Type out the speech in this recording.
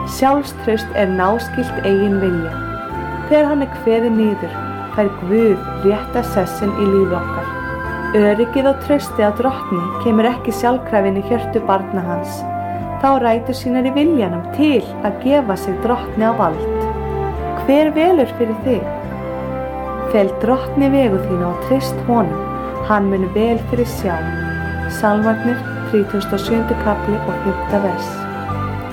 Sjálfstraust náskylt eigin vilja. Þegar hann kveðinn niður, fær Guð rétta sessin í lífi okkar. Öryggið og traustið á Drottni kemur ekki sjálfkrafa í hjörtu barna hans. Þá rætur sínar í viljanum til að gefa sig Drottni á vald. Hver velur fyrir þig? Fel Drottni vegu þína og treyst honum, hann mun vel fyrir sjá. Salmarnir 37. kapli og 5. vers.